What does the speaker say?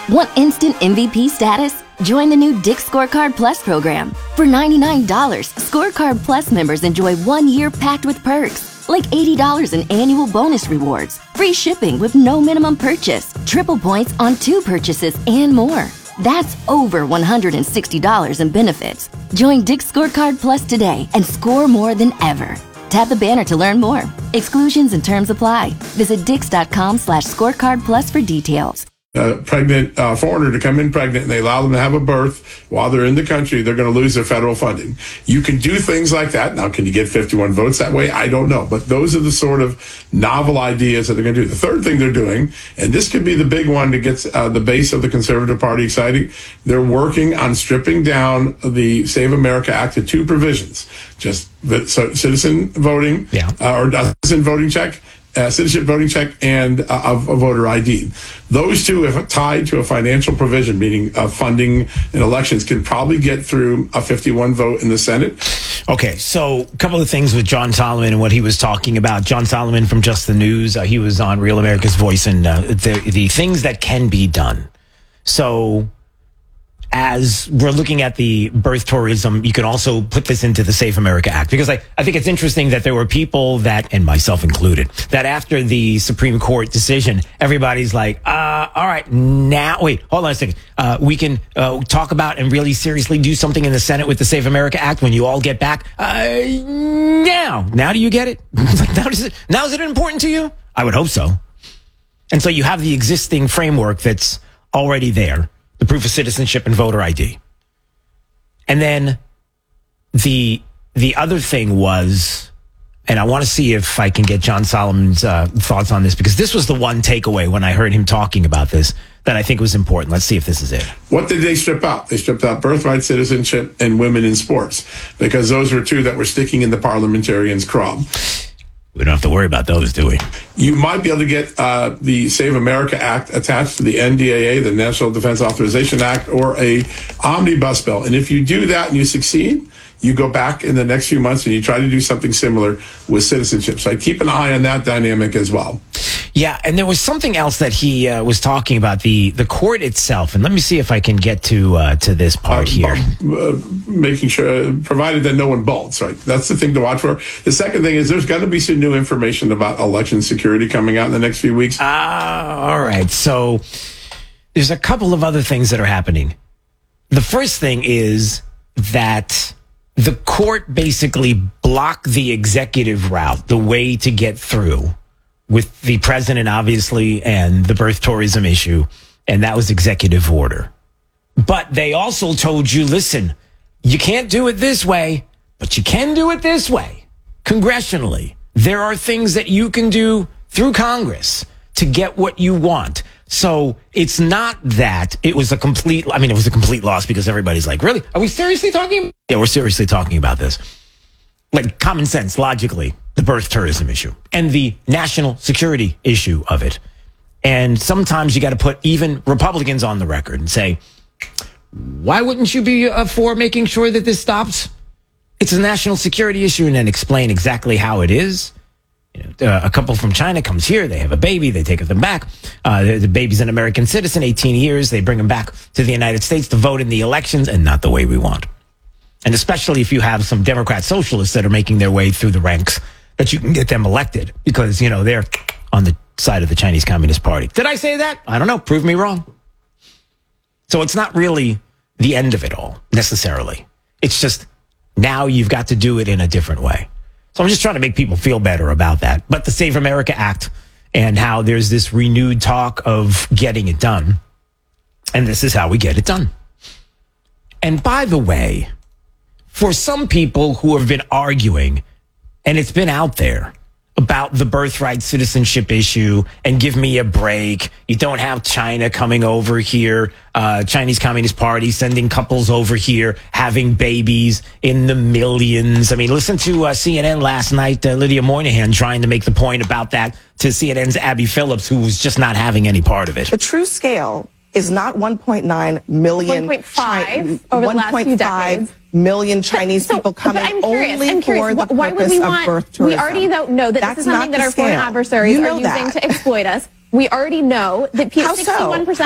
Want instant MVP status? Join the new Dick's Scorecard Plus program. For $99, Scorecard Plus members enjoy 1 year packed with perks, like $80 in annual bonus rewards, free shipping with no minimum purchase, triple points on 2 purchases, and more. That's over $160 in benefits. Join Dick's Scorecard Plus today and score more than ever. Tap the banner to learn more. Exclusions and terms apply. Visit dix.com/scorecardplus for details. Pregnant foreigner to come in pregnant and they allow them to have a birth while they're in the country, they're going to lose their federal funding. You can do things like that. Now, can you get 51 votes that way? I don't know. But those are the sort of novel ideas that they're going to do. The third thing they're doing, and this could be the big one that gets the base of the Conservative Party excited, they're working on stripping down the Save America Act to 2 provisions. Just citizen voting or citizen voting check. Citizenship voting check and a voter ID. Those two, if tied to a financial provision, meaning funding in elections, can probably get through a 51 vote in the Senate. Okay, so a couple of things with John Solomon and what he was talking about. John Solomon from Just the News, he was on Real America's Voice, and the things that can be done. So as we're looking at the birth tourism, you can also put this into the Safe America Act, because I think it's interesting that there were people that, and myself included, that after the Supreme Court decision, everybody's like, all right, now, wait, hold on a second. We can talk about and really seriously do something in the Senate with the Safe America Act when you all get back. Now do you get it? Now is it important to you? I would hope so. And so you have the existing framework that's already there. The proof of citizenship and voter ID. And then the other thing was, and I want to see if I can get John Solomon's thoughts on this, because this was the one takeaway when I heard him talking about this that I think was important. Let's see if this is it. What did they strip out? They stripped out birthright citizenship and women in sports, because those were 2 that were sticking in the parliamentarians' craw. We don't have to worry about those, do we? You might be able to get the Save America Act attached to the NDAA, the National Defense Authorization Act, or a omnibus bill. And if you do that and you succeed, you go back in the next few months and you try to do something similar with citizenship. So I keep an eye on that dynamic as well. Yeah, and there was something else that he was talking about, the court itself. And let me see if I can get to this part here. Making sure, provided that no one bolts, right? That's the thing to watch for. The second thing is there's going to be some new information about election security coming out in the next few weeks. All right. So there's a couple of other things that are happening. The first thing is that the court basically blocked the executive route, the way to get through with the president, obviously, and the birth tourism issue. And that was executive order. But they also told you, listen, you can't do it this way, but you can do it this way. Congressionally, there are things that you can do through Congress to get what you want. So it's not that it was a complete loss, because everybody's like, really? Are we seriously talking? Yeah, we're seriously talking about this. Like, common sense, logically, the birth tourism issue and the national security issue of it. And sometimes you got to put even Republicans on the record and say, why wouldn't you be for making sure that this stops? It's a national security issue, and then explain exactly how it is. A couple from China comes here, they have a baby, they take them back. The baby's an American citizen, 18 years, they bring him back to the United States to vote in the elections, and not the way we want. And especially if you have some Democrat socialists that are making their way through the ranks, that you can get them elected, because, they're on the side of the Chinese Communist Party. Did I say that? I don't know. Prove me wrong. So it's not really the end of it all, necessarily. It's just now you've got to do it in a different way. So I'm just trying to make people feel better about that. But the Save America Act, and how there's this renewed talk of getting it done. And this is how we get it done. And by the way, for some people who have been arguing, and it's been out there, about the birthright citizenship issue, and give me a break. You don't have China coming over here, Chinese Communist Party sending couples over here, having babies in the millions. I mean, listen to CNN last night, Lydia Moynihan trying to make the point about that to CNN's Abby Phillips, who was just not having any part of it. The true scale is not 1.9 million. 1.5 over the last few decades. Million Chinese people coming only for the purpose of birth tourism. We already know that this is something that our foreign adversaries are using to exploit us. We already know that 61%